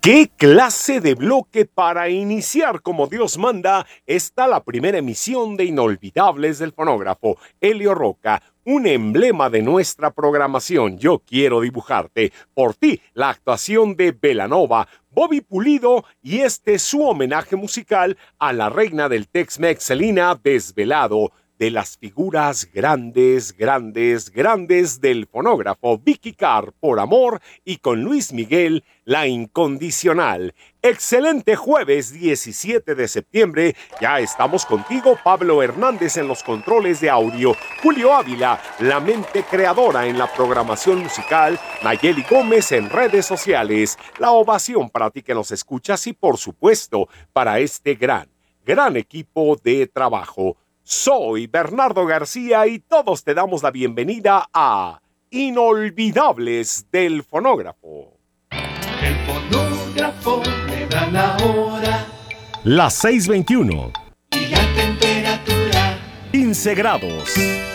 ¿Qué clase de bloque para iniciar como Dios manda? Está la primera emisión de Inolvidables del fonógrafo. Elio Roca, un emblema de nuestra programación. Yo quiero dibujarte. Por ti, la actuación de Belanova, Bobby Pulido y su homenaje musical a la reina del Tex-Mex, Selena Desvelado. De las figuras grandes del fonógrafo, Vicky Carr, Por Amor, y con Luis Miguel, La Incondicional. Excelente jueves 17 de septiembre. Ya estamos contigo, Pablo Hernández en los controles de audio, Julio Ávila, la mente creadora en la programación musical, Nayeli Gómez en redes sociales. La ovación para ti que nos escuchas y, por supuesto, para este gran equipo de trabajo. Soy Bernardo García y todos te damos la bienvenida a Inolvidables del fonógrafo. El fonógrafo me da la hora. Las 6:21. Y la temperatura. 15 grados.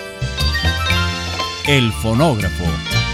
El fonógrafo.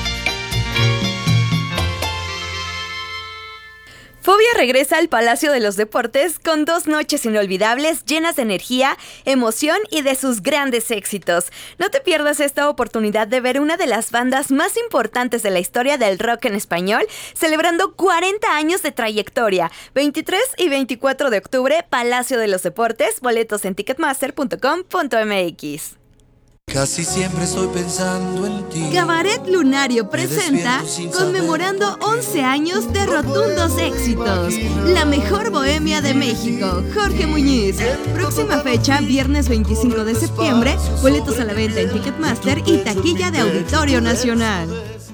Fobia regresa al Palacio de los Deportes con 2 noches inolvidables llenas de energía, emoción y de sus grandes éxitos. No te pierdas esta oportunidad de ver una de las bandas más importantes de la historia del rock en español, celebrando 40 años de trayectoria. 23 y 24 de octubre, Palacio de los Deportes, boletos en ticketmaster.com.mx. Casi siempre estoy pensando en ti. Cabaret Lunario presenta conmemorando 11 años de rotundos éxitos. La mejor bohemia de México, Jorge Muñiz. Próxima fecha, viernes 25 de septiembre. Boletos a la venta en Ticketmaster y taquilla de Auditorio Nacional.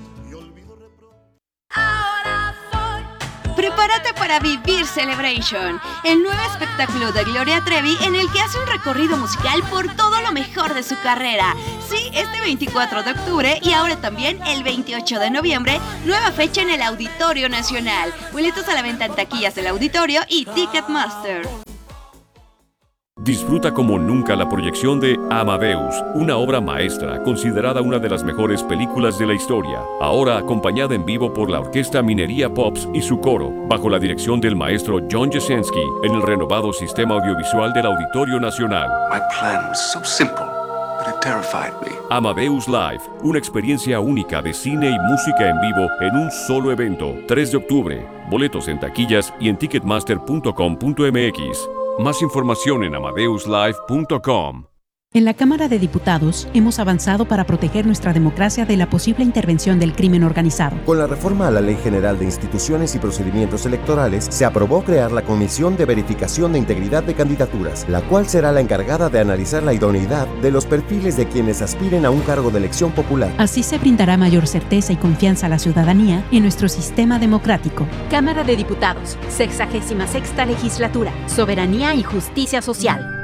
Prepárate para vivir Celebration, el nuevo espectáculo de Gloria Trevi en el que hace un recorrido musical por todo lo mejor de su carrera. Sí, este 24 de octubre y ahora también el 28 de noviembre, nueva fecha en el Auditorio Nacional. Boletos a la venta en taquillas del Auditorio y Ticketmaster. Disfruta como nunca la proyección de Amadeus, una obra maestra considerada una de las mejores películas de la historia, ahora acompañada en vivo por la Orquesta Minería Pops y su coro, bajo la dirección del maestro John Jasinski, en el renovado sistema audiovisual del Auditorio Nacional. My plan was so simple, but it terrified me. Amadeus Live, una experiencia única de cine y música en vivo en un solo evento, 3 de octubre. Boletos en taquillas y en ticketmaster.com.mx. Más información en amadeuslive.com. En la Cámara de Diputados hemos avanzado para proteger nuestra democracia de la posible intervención del crimen organizado. Con la reforma a la Ley General de Instituciones y Procedimientos Electorales, se aprobó crear la Comisión de Verificación de Integridad de Candidaturas, la cual será la encargada de analizar la idoneidad de los perfiles de quienes aspiren a un cargo de elección popular. Así se brindará mayor certeza y confianza a la ciudadanía en nuestro sistema democrático. Cámara de Diputados, 66ª Legislatura, Soberanía y Justicia Social.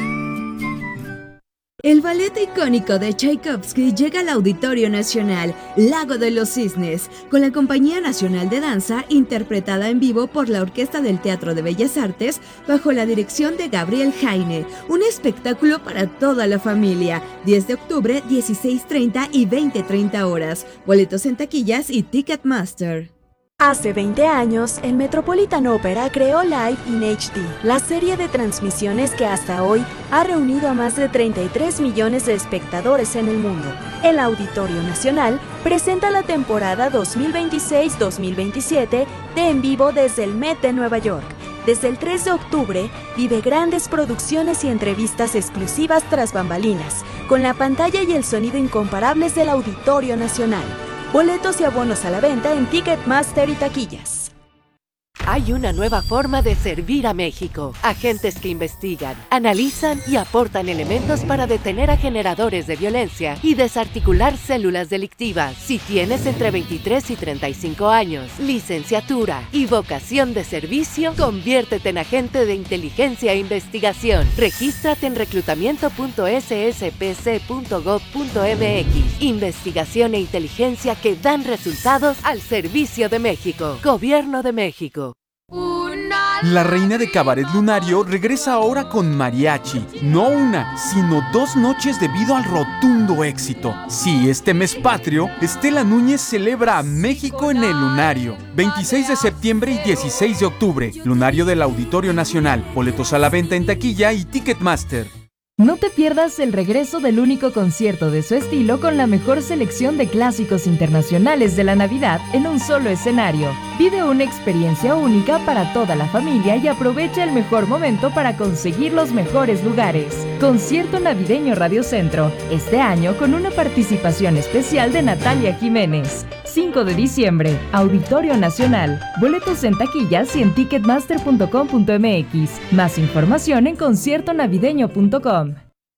El ballet icónico de Tchaikovsky llega al Auditorio Nacional, Lago de los Cisnes, con la Compañía Nacional de Danza, interpretada en vivo por la Orquesta del Teatro de Bellas Artes, bajo la dirección de Gabriel Jaine. Un espectáculo para toda la familia. 10 de octubre, 16:30 y 20:30 horas. Boletos en taquillas y Ticketmaster. Hace 20 años, el Metropolitan Opera creó Live in HD, la serie de transmisiones que hasta hoy ha reunido a más de 33 millones de espectadores en el mundo. El Auditorio Nacional presenta la temporada 2026-2027 de En Vivo desde el Met de Nueva York. Desde el 3 de octubre, vive grandes producciones y entrevistas exclusivas tras bambalinas, con la pantalla y el sonido incomparables del Auditorio Nacional. Boletos y abonos a la venta en Ticketmaster y taquillas. Hay una nueva forma de servir a México. Agentes que investigan, analizan y aportan elementos para detener a generadores de violencia y desarticular células delictivas. Si tienes entre 23 y 35 años, licenciatura y vocación de servicio, conviértete en agente de inteligencia e investigación. Regístrate en reclutamiento.sspc.gov.mx. Investigación e inteligencia que dan resultados al servicio de México. Gobierno de México. Una La reina de Cabaret Lunario regresa ahora con mariachi. No una, sino 2 noches debido al rotundo éxito. Sí, este mes patrio, Estela Núñez celebra a México en el Lunario. 26 de septiembre y 16 de octubre. Lunario del Auditorio Nacional. Boletos a la venta en taquilla y Ticketmaster. No te pierdas el regreso del único concierto de su estilo con la mejor selección de clásicos internacionales de la Navidad en un solo escenario. Vive una experiencia única para toda la familia y aprovecha el mejor momento para conseguir los mejores lugares. Concierto Navideño Radio Centro, este año con una participación especial de Natalia Jiménez. 5 de diciembre, Auditorio Nacional. Boletos en taquillas y en ticketmaster.com.mx. Más información en conciertonavideño.com.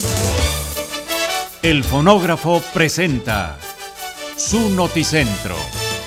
El Fonógrafo presenta su Noticentro.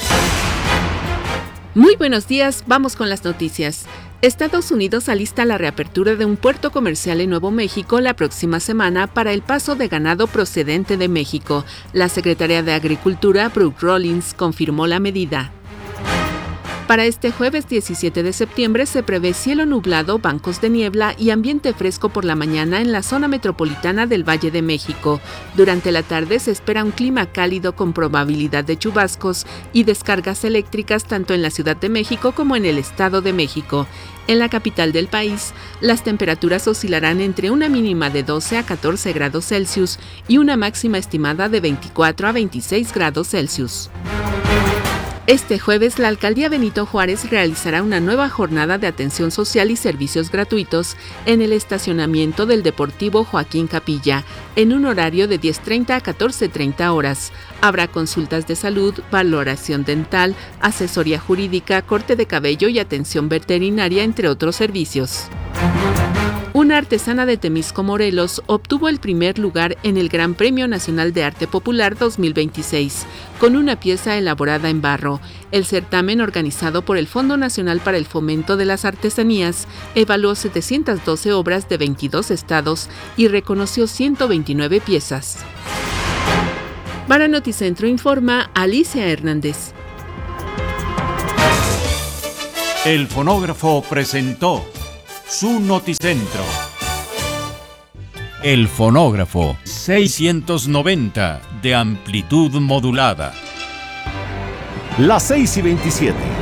Muy buenos días, vamos con las noticias. Estados Unidos alista la reapertura de un puerto comercial en Nuevo México la próxima semana para el paso de ganado procedente de México. La secretaria de Agricultura, Brooke Rollins, confirmó la medida. Para este jueves 17 de septiembre se prevé cielo nublado, bancos de niebla y ambiente fresco por la mañana en la zona metropolitana del Valle de México. Durante la tarde se espera un clima cálido con probabilidad de chubascos y descargas eléctricas tanto en la Ciudad de México como en el Estado de México. En la capital del país, las temperaturas oscilarán entre una mínima de 12 a 14 grados Celsius y una máxima estimada de 24 a 26 grados Celsius. Este jueves, la Alcaldía Benito Juárez realizará una nueva jornada de atención social y servicios gratuitos en el estacionamiento del Deportivo Joaquín Capilla, en un horario de 10:30 a 14:30 horas. Habrá consultas de salud, valoración dental, asesoría jurídica, corte de cabello y atención veterinaria, entre otros servicios. Una artesana de Temisco, Morelos, obtuvo el primer lugar en el Gran Premio Nacional de Arte Popular 2026, con una pieza elaborada en barro. El certamen, organizado por el Fondo Nacional para el Fomento de las Artesanías, evaluó 712 obras de 22 estados y reconoció 129 piezas. Para Noticentro informa Alicia Hernández. El Fonógrafo presentó su Noticentro. El Fonógrafo 690 de amplitud modulada. Las 6:27.